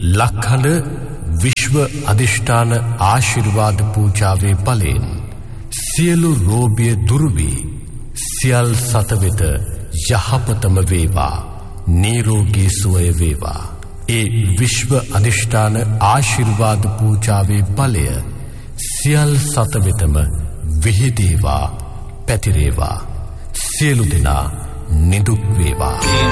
ලක්හඬ විශ්ව අධිෂ්ඨාන ආශිර්වාද පූජාවේ බලයෙන් සියලු රෝගය දුරු වී සියල් සත වෙත යහපතම වේවා, නිරෝගී සුවය වේවා. ඒ විශ්ව අධිෂ්ඨාන ආශිර්වාද පූජාවේ බලය සියල් සත වෙතම විහිදේවා, පැතිරේවා. සියලු දෙනා නිදුක් වේවා.